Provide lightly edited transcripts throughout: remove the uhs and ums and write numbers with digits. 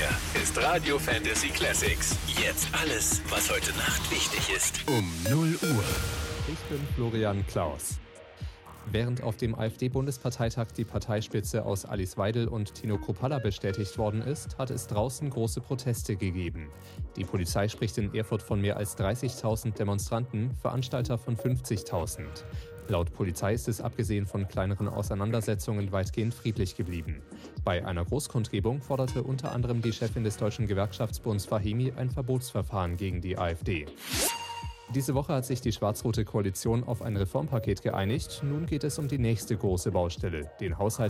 Hier ist Radio Fantasy Classics. Jetzt alles, was heute Nacht wichtig ist. Um 0 Uhr. Ich bin Florian Klaus. Während auf dem AfD-Bundesparteitag die Parteispitze aus Alice Weidel und Tino Kruppalla bestätigt worden ist, hat es draußen große Proteste gegeben. Die Polizei spricht in Erfurt von mehr als 30.000 Demonstranten, Veranstalter von 50.000. Laut Polizei ist es abgesehen von kleineren Auseinandersetzungen weitgehend friedlich geblieben. Bei einer Großkundgebung forderte unter anderem die Chefin des Deutschen Gewerkschaftsbunds Fahimi ein Verbotsverfahren gegen die AfD. Diese Woche hat sich die schwarz-rote Koalition auf ein Reformpaket geeinigt. Nun geht es um die nächste große Baustelle, den Haushalt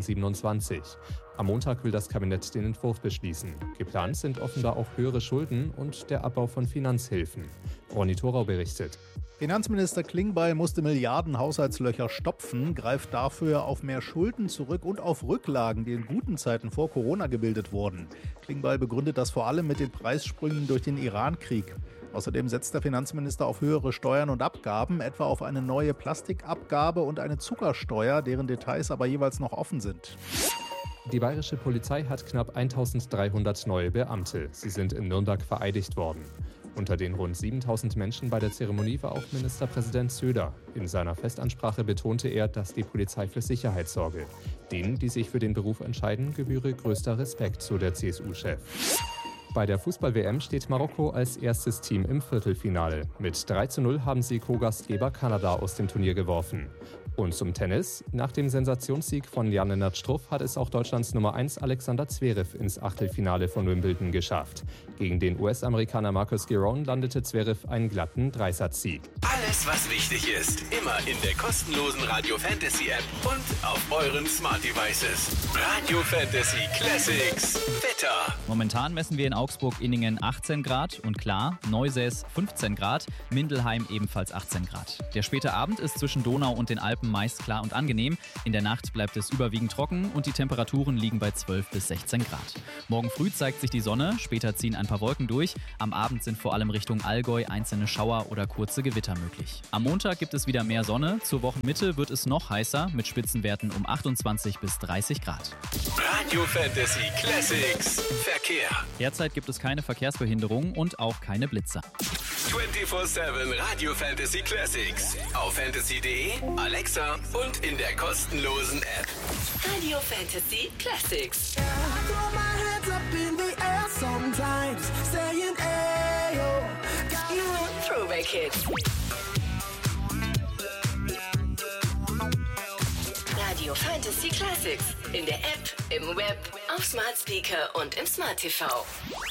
2027. Am Montag will das Kabinett den Entwurf beschließen. Geplant sind offenbar auch höhere Schulden und der Abbau von Finanzhilfen. Ronny Thorau berichtet. Finanzminister Klingbeil musste Milliarden Haushaltslöcher stopfen, greift dafür auf mehr Schulden zurück und auf Rücklagen, die in guten Zeiten vor Corona gebildet wurden. Klingbeil begründet das vor allem mit den Preissprüngen durch den Iran-Krieg. Außerdem setzt der Finanzminister auf höhere Steuern und Abgaben, etwa auf eine neue Plastikabgabe und eine Zuckersteuer, deren Details aber jeweils noch offen sind. Die bayerische Polizei hat knapp 1.300 neue Beamte. Sie sind in Nürnberg vereidigt worden. Unter den rund 7.000 Menschen bei der Zeremonie war auch Ministerpräsident Söder. In seiner Festansprache betonte er, dass die Polizei für Sicherheit sorge. Denen, die sich für den Beruf entscheiden, gebühre größter Respekt, so der CSU-Chef. Bei der Fußball-WM steht Marokko als erstes Team im Viertelfinale. Mit 3:0 haben sie Co-Gastgeber Kanada aus dem Turnier geworfen. Und zum Tennis. Nach dem Sensationssieg von Jan-Lennart Struff hat es auch Deutschlands Nummer 1 Alexander Zverev ins Achtelfinale von Wimbledon geschafft. Gegen den US-Amerikaner Marcus Giron landete Zverev einen glatten Dreisatzsieg. Alles, was wichtig ist, immer in der kostenlosen Radio Fantasy App und auf euren Smart Devices. Radio Fantasy Classics. Wetter. Momentan messen wir in Augsburg-Inningen 18 Grad und klar, Neusäß 15 Grad, Mindelheim ebenfalls 18 Grad. Der späte Abend ist zwischen Donau und den Alpen meist klar und angenehm. In der Nacht bleibt es überwiegend trocken und die Temperaturen liegen bei 12 bis 16 Grad. Morgen früh zeigt sich die Sonne, später ziehen ein paar Wolken durch. Am Abend sind vor allem Richtung Allgäu einzelne Schauer oder kurze Gewitter möglich. Am Montag gibt es wieder mehr Sonne. Zur Wochenmitte wird es noch heißer mit Spitzenwerten um 28 bis 30 Grad. Radio Fantasy Classics. Verkehr. Derzeit gibt es keine Verkehrsbehinderungen und auch keine Blitzer. 24/7 Radio Fantasy Classics. Auf fantasy.de, Alexa und in der kostenlosen App. Radio Fantasy Classics. Throwback Hits. Radio Fantasy Classics. In der App, im Web, auf Smart Speaker und im Smart TV.